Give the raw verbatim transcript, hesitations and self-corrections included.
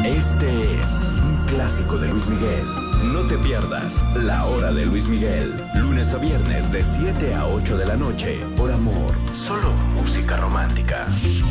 Este es un clásico de Luis Miguel. No te pierdas La Hora de Luis Miguel. Lunes a viernes de siete a ocho de la noche. Por Amor. Solo música romántica.